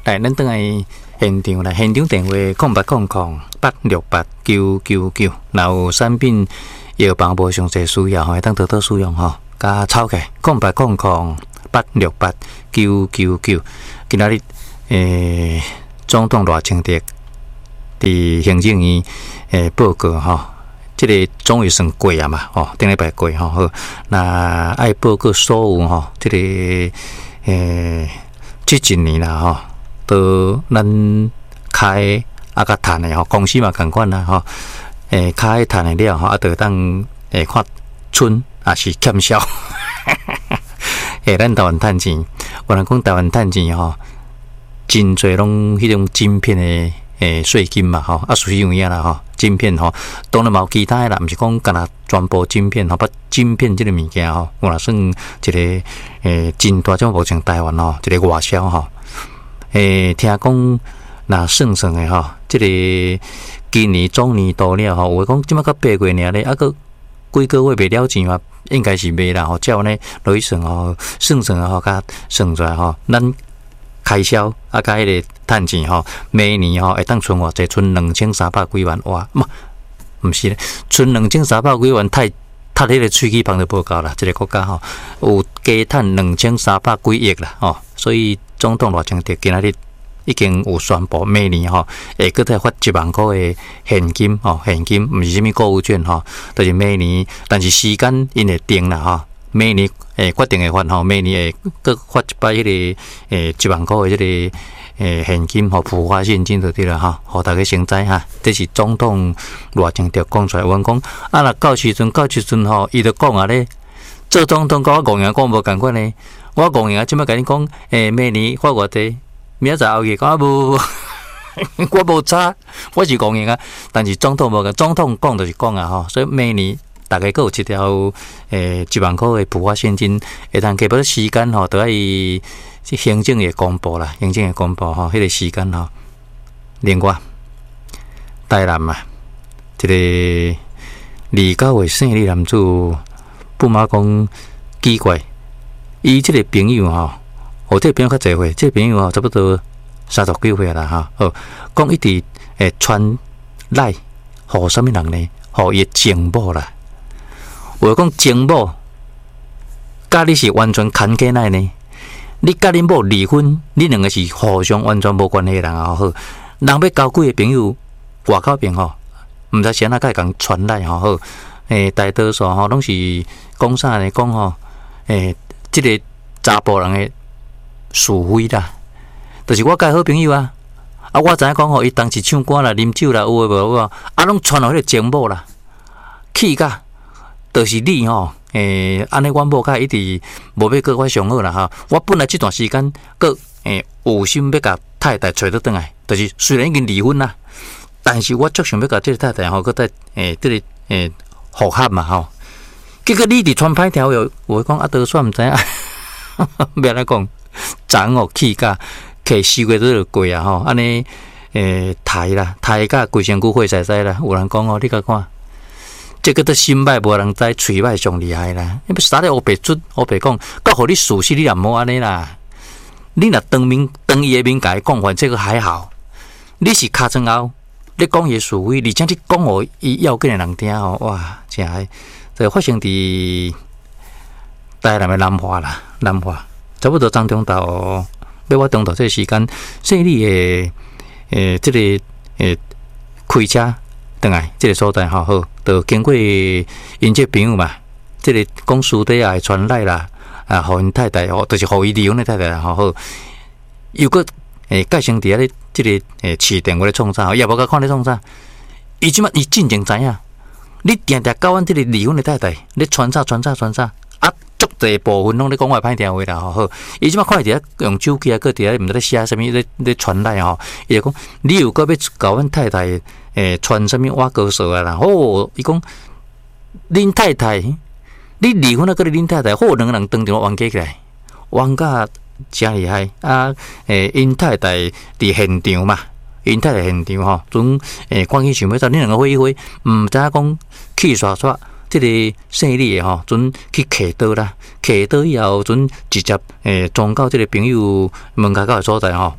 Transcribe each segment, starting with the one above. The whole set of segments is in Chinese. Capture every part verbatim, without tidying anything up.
来，咱等来现场来，现场电话空八空空八六八九九九，若有产品药房无详细需要，吼，会当多多使用吼，加抄起空八空空八六八九九九。今仔日诶，总统热清德伫行政院诶报告吼，即、这个终于算过啊嘛，吼，顶礼拜过吼，好，那爱报告所有吼，即、这个诶，即一年啦吼。都咱开啊甲趁的吼，公司嘛共款啦吼，诶开趁的了吼，啊，就当诶看春也是欠销，诶，咱台湾趁钱，有人讲台湾趁钱吼，真侪拢迄种晶片的诶税金嘛吼，啊，属于有影啦吼，晶片吼，当然嘛有其他的啦，毋是讲干那全部晶片吼，把晶片即个物件吼，有若算一个诶真大种，目前台湾吼一个外销吼。诶，听讲那算算的吼，即、这个今年总年度了吼，有讲即摆到八月尔咧，啊个几个月卖了钱嘛，应该是卖啦吼。照呢落去算吼，算算吼，甲算出来吼，咱开销啊，甲迄个趁钱吼，每年吼会当存偌济，存两千三百几万哇，嘛，毋是咧，存两千三百几万太。他迄个喙齿旁就报告啦，这个国家吼有加趁两千三百几亿啦，吼，所以总统热清德今仔日已经有宣布，明年吼会搁再发一万块的现金吼，现金毋是啥物购物券吼，就是明年，但是时间因会定啦吼，明年诶决定会发吼，明年会搁发一摆迄个诶一万块的即个。诶，现金和普发现金就对了哈，互大家先知哈。这是总统热清德讲出来，阮讲啊，若到时阵到时阵吼，伊就讲啊咧，做总统甲我讲讲无共款咧。我讲啊，即摆甲你讲，诶，明年发偌济，明仔载后日讲啊无，我无差，我是讲啊，但是总统无个，总统讲就是讲啊吼，所以明年大概佫有一条诶一万块的普发现金，会当加不时间吼，都爱。是行政嘅公布啦，行政嘅公布吼，迄、那个时间吼，另外台南嘛，一、这个二九嘅生理男子不马讲奇怪，伊即个朋友吼，我这个朋友较侪岁，这个朋友吼差不多三十几岁啦哈，哦，讲一直诶传来，互什么人呢？互伊情某啦，我讲情某，甲你是完全牵起来呢？你甲恁某离婚，你两个是互相完全无关系的人啊！好，人要交几个朋友，外口边吼，毋知谁哪个共传来吼好，诶，大多数吼拢是讲啥呢？讲吼，诶，即、这个查甫人的是非啦，就是我介好朋友啊，啊，我知影讲吼，伊当时唱歌啦、啉酒啦，有诶无有啊，啊，拢传到迄个情某啦，气甲，就是你吼。诶，安尼阮某甲一直无要跟我上好啦哈。我本来这段时间个诶有心要甲太太找倒转来，就是虽然已经离婚啦，但是我足想要甲这个太太吼，搁再诶这个诶复合嘛吼。结果你伫传歹条又，我讲啊，多算毋知影，别来讲，昨哦气甲摕四月都就过啊吼，安尼诶抬啦，抬甲规身躯血晒晒啦，有人讲哦，你甲看。这个都心歹，无人知，嘴歹上厉害啦！你不啥咧？乌白准，乌白讲，到互你事实，你也毋好安尼啦。你若当面当伊诶面甲伊讲完，这个还好。你是尻川后，你讲伊是非，而且你讲互伊要紧诶人听吼，哇！真系，这发生伫台南诶南华啦，南华差不多张中岛，要我中岛这个时间，说你诶诶，这个诶开车。等来，这个所在吼好，就经过因这朋友嘛，这个讲私底下传来啦，啊，互因太太哦，就是互伊离婚的太太啦，吼好，又个诶，介绍伫咧这个诶市电话咧创啥，也无甲看咧创啥，伊即马伊真正知影，你定定交阮这个离婚的太太，你传啥传啥传啥，啊，足侪部分拢咧讲我歹听话啦，吼好，伊即马看伫咧用手机啊，搁伫咧毋知咧写啥物咧咧传来吼，伊就讲你有个要交阮太太。诶，传什么挖歌手啊啦？哦，伊讲恁太太，你离婚了，跟恁太太，好两个人当场冤家起来，冤家真厉害啊！诶，因太太伫现场嘛，因太太现场吼，准诶，关起想要走，恁两个会会，毋知影讲去刷刷，即个生理诶吼，准去摕刀啦，摕刀以后，准直接诶撞到即个朋友门口口诶所在吼，哇！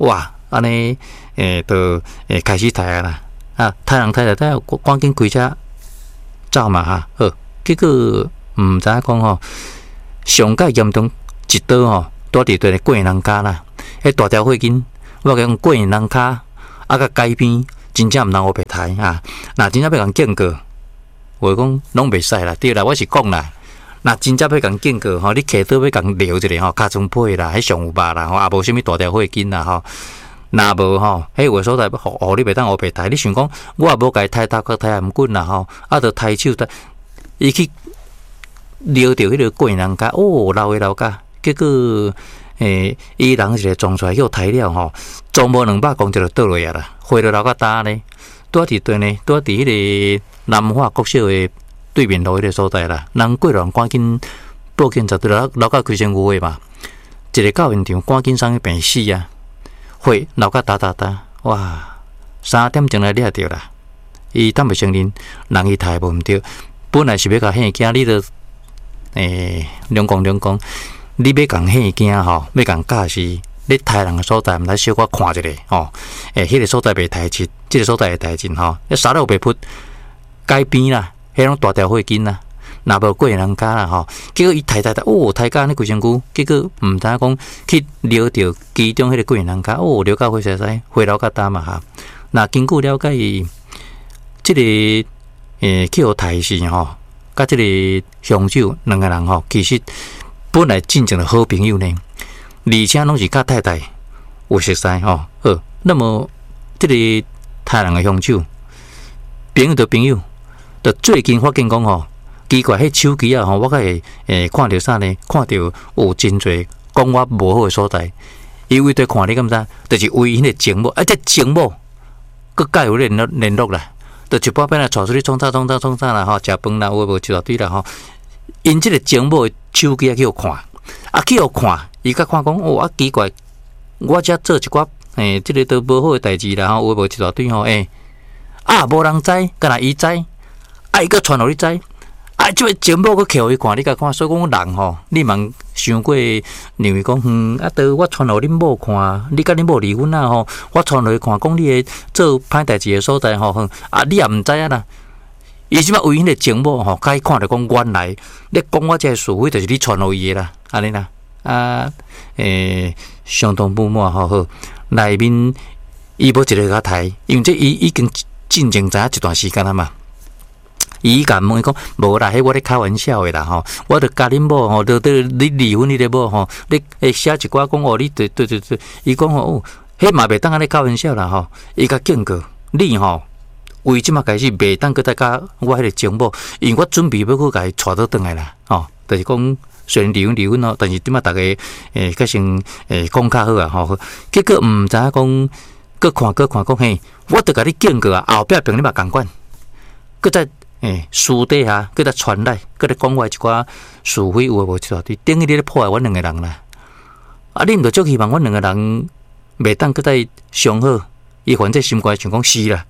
安尼诶，就诶开始抬啦，啊，抬人抬抬抬，赶紧开车走嘛哈，好，结果毋知影讲吼，上界严重一刀吼，拄伫对过人家啦，迄大条血筋，我讲过人骹，啊甲街边真正毋通黑白抬啊，若真正要共警告，我讲拢袂使啦，对啦，我是讲啦。那真正要共警告吼，你骑倒要共撩一下吼，尻川皮啦，迄上有肉啦吼，也无啥物大条血筋啦吼。若无吼，迄有诶所在，互互你袂当黑白抬。你想讲，我也无甲伊抬头壳抬颔棍啦吼，啊，着抬手抬，伊去撩着迄个过人家，哦，老诶老家，结果诶，伊人一个撞出来，又抬了吼，撞无两百公尺就倒落去啦，回到老家打呢，拄伫对呢，拄伫迄个南华国小诶。对面路迄个所在啦，人过人赶紧报警，就对老老家开身误会嘛。一个到现场，赶紧送去病死啊！会老家打打打，哇！三点钟来抓着啦。伊坦白承认，人伊抬无毋对，本来是要甲吓惊，你着诶两讲两讲，你要共吓惊吼，要共驾驶，你抬人诶所在，毋来小可看一下吼。诶，迄个所在袂抬直，即个所在会抬直吼。一啥都有白扑街边啦。迄种大条血筋啦，若无过人家啦吼，结果伊抬抬抬，哦，抬到安尼规身躯，结果毋知影讲去撩着其中迄个过人家，哦，撩到火势势，回老家打嘛哈。那经过了解，即、这个诶去互抬死吼，甲即个凶手两个人吼，其实本来真正的好朋友呢，而且拢是甲太太有熟识吼。好，那么即个杀人的凶手，朋友的朋友。最近发现讲吼，奇怪，迄手机啊吼，我甲会诶看到啥呢？看到有真侪讲我无好诶所在，伊为对看你敢知？就是为迄个情某，啊，这情某，佮甲有联络联络啦，就一百遍来带出去创啥创啥创啥啦吼，食饭啦，有无一大堆啦吼。因即个情某诶手机啊去互看，啊去互看，伊甲看讲哦啊奇怪，我遮做一寡诶，即、这个都无好诶代志啦吼，有无一大堆吼诶，啊无人知，敢若伊知。啊！伊个传互你知，啊！即个情某个摕互伊看，你甲看，所以讲人吼，你茫想过，认为讲，嗯，啊，都我传互恁某看，你甲恁某离婚啊吼，我传互伊看，讲你诶做歹代志诶所在吼，啊，你也毋知影啦。伊即摆为迄个情某吼，甲伊看着讲，原来你讲我这个是非，就是你传互伊诶啦，安尼啦，啊，诶，相当不满吼好，内面伊无一个甲抬，因为这伊已经进前知影一段时间啊嘛。伊甲问伊讲，无啦，迄我咧开玩笑诶啦吼，我着甲恁某吼，着着你离婚你咧某吼，你会写一寡讲哦，你对对对对，伊讲吼，迄嘛袂当安尼开玩笑啦吼，伊甲警告你吼，为即马开始袂当搁再甲我迄个情某，因为我准备要去甲伊带倒转来啦，吼，就是讲虽然离婚离婚咯，但是即马逐个诶，较先诶讲较好啊吼，结果毋知影讲，搁看搁看讲嘿，我着甲你警告啊，后壁病你嘛共款，搁再。诶，私底下佮他传来，佮他讲我一寡是非有诶无一大堆，等于你咧破坏阮两个人啦。啊，你毋着足希望阮两个人袂当佮再相好，伊反正心肝想讲是啦，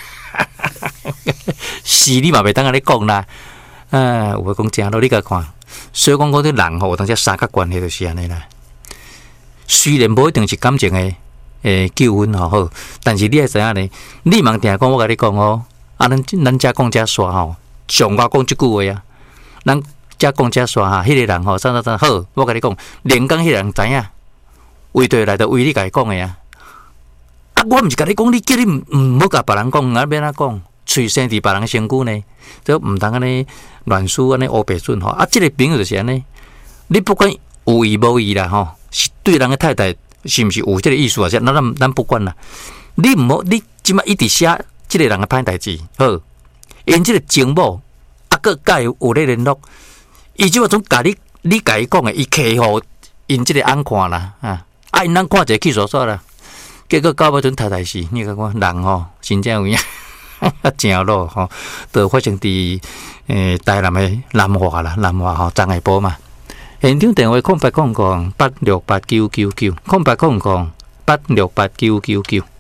是你嘛袂当安尼讲啦。啊，有诶讲正路，你甲看，所以讲讲啲人吼，有当时三角关系就是安尼啦。虽然无一定是感情诶诶纠纷吼好，但是你会知影咧，你茫定讲我甲你讲哦。啊，咱咱遮讲遮煞吼，上我讲即句话啊，咱遮讲遮煞哈，迄、那个人吼，啥啥啥好，我甲你讲，连讲迄个人知影，为对来着为你甲伊讲诶啊。啊，我毋是甲你讲，你叫你毋毋好甲别人讲，啊免安讲，喙生伫别人身躯呢，都毋通安尼乱说安尼乌白准吼。啊，即、这个朋友就是安尼，你不管有意无意啦吼，是对人诶太太是毋是有即个意思啊？咱咱咱不管啦，你毋好，你即摆一直写。即个人嘅歹代志，好，因即个情某啊，佮甲伊有咧联络，伊即个总甲你，你甲伊讲嘅，伊客户因即个安看啦，啊，啊因咱看者去所说啦，结果到尾阵太太死，你看看人吼，真正有影，啊正咯吼，都发生伫诶台南嘅南华啦，南华吼张海波嘛，现场电话空八空空八六八九九九，空八空空八六八九九九。